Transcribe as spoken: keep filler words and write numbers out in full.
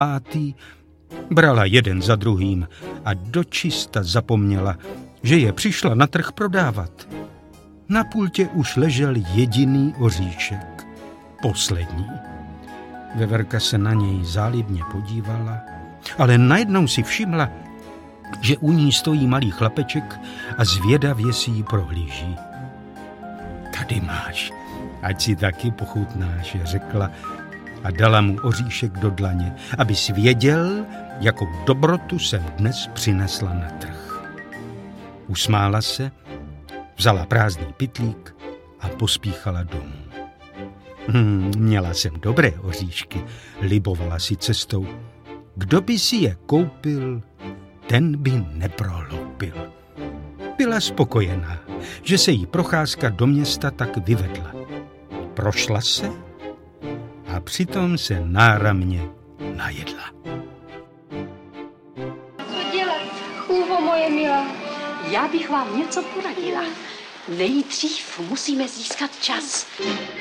pátý, brala jeden za druhým a dočista zapomněla, že je přišla na trh prodávat. Na pultě už ležel jediný oříšek, poslední. Veverka se na něj zálibně podívala, ale najednou si všimla, že u ní stojí malý chlapeček a zvědavě si ji prohlíží. Tady máš, ať si taky pochutnáš, řekla a dala mu oříšek do dlaně, aby si věděl, jakou dobrotu jsem dnes přinesla na trh. Usmála se, vzala prázdný pytlík a pospíchala domů. Hmm, měla jsem dobré oříšky, libovala si cestou. Kdo by si je koupil, ten by neprohloupil. Byla spokojená, že se jí procházka do města tak vyvedla. Prošla se a přitom se náramně najedla. Co dělat, chůvo moje milá? Já bych vám něco poradila. Nejdřív musíme získat čas.